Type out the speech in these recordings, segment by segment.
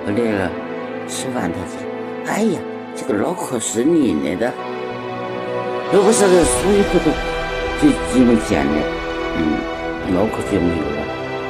回来了，吃饭他说：“哎呀，这个脑壳是你的，如果是个所有的就基本见的，脑壳就没有了。”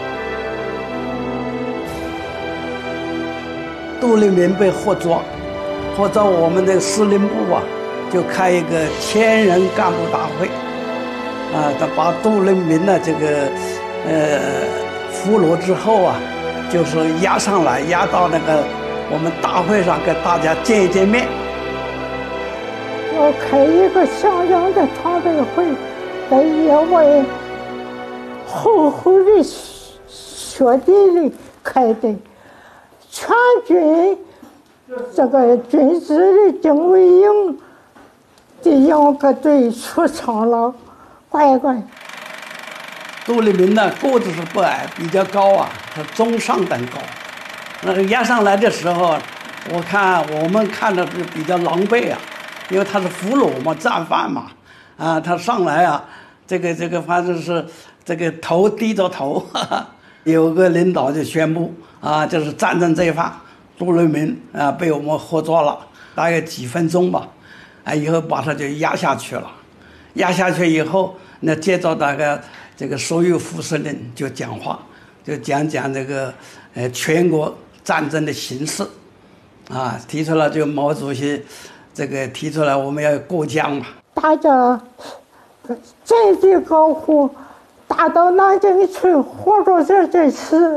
杜聿明被获抓，我们的司令部啊，就开一个1000人干部大会，他把杜聿明的这个俘虏之后啊，就是押上来，押到那个我们大会上跟大家见一见面。 要开一个像样的讨论会，在野外厚厚的雪地里开的，全军这个军事的警卫营的1个队出场了，乖乖。 杜聿明呢个子是不矮，比较高啊，他中上等高。那个押上来的时候，我们看的是比较狼狈啊，因为他是俘虏嘛，战犯嘛，他上来啊，这个反正是这个头低着头，有个领导就宣布这是战争罪犯杜聿明被我们获抓了，大概几分钟吧，以后把他就押下去了。压下去以后，那接着大概这个所有副司令就讲话，就讲这个全国战争的形势，提出了这个毛主席这个提出来我们要有过江嘛， 大家振地高呼，打到南京去，活着这次。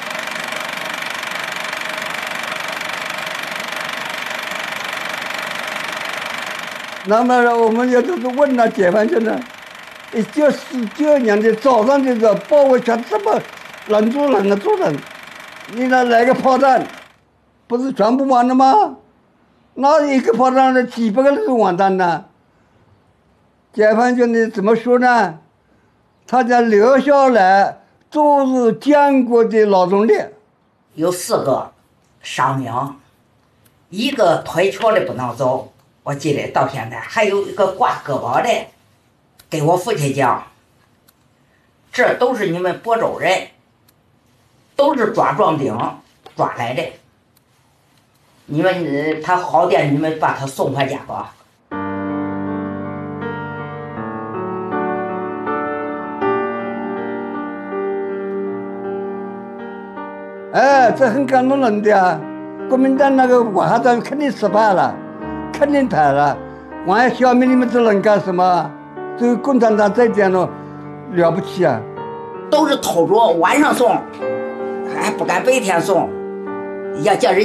那么我们也就是问了解放军呢，1949年的早上就是包围圈这么人住人的住人，你那来个炮弹，不是全部完了吗？那一个炮弹的几百个人就完蛋了。解放军的怎么说呢？他叫留下来昨日建国的劳动力， 有4个伤名，1个腿瘸的不能走。我记得到现在还有一个挂胳膊的，给我父亲讲，这都是你们亳州人，都是抓壮丁抓来的，你们他好点，你们把他送回家吧。 这很感动人的啊！国民党那个瓦哈战肯定失败了，肯定败了。我要消灭你们这人干什么？这个共产党这点了不起啊！ 都是偷着晚上送，还不敢白天送，要叫人